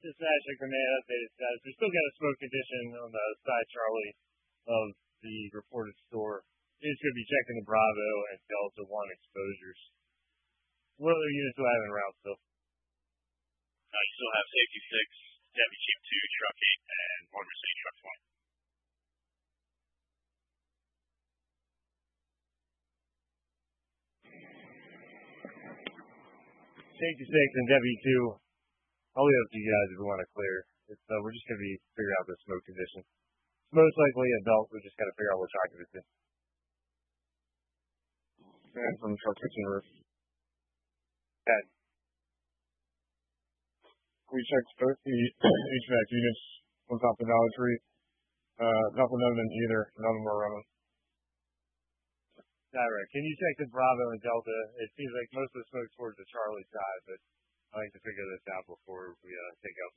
Dispatch and Grenade updated status. We still got a smoke condition on the side, Charlie, of the reported store. It's going to be checking the Bravo and Delta 1 exposures. What other units do I have in route still? You still have Safety 6, Deputy Chief 2, Truck 8, and Motor City Truck 20. Safety 6 and Deputy 2. I'll leave it up to you guys if we want to clear. We're just going to be figuring out the smoke condition. It's most likely a belt. We just got to figure out which occupancy. And from truck 15 roof. Okay. We checked both the HVAC units on top of the Dollar Tree. Nothing other than either. None of them are running. Direct. Can you check the Bravo and Delta? It seems like most of the smoke's towards the Charlie side, but I like to figure this out before we take out.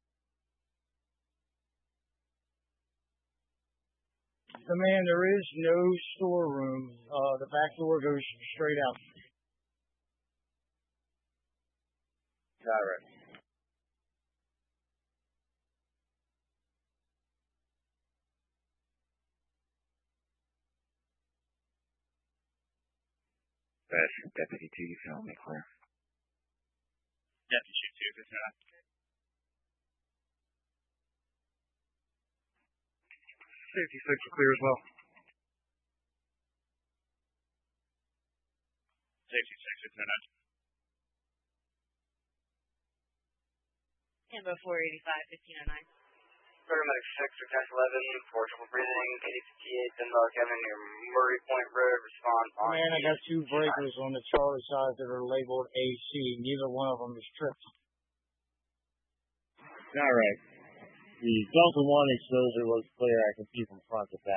Command, there is no storeroom. The back door goes straight out. Direct. Deputy 2, you feel me clear? Deputy Chief 2, this is Safety 6 are clear as well. Safety 6, it's not. Tambo 485, 1509. Paramedic 6, Lieutenant 11, portable breathing, 8058, Denmark Avenue, Murray Point Road, respond on. Man, I got two breakers on the Charlie side that are labeled AC. Neither one of them is tripped. All right. The Delta 1 exposure looks clear. I can see from front to back.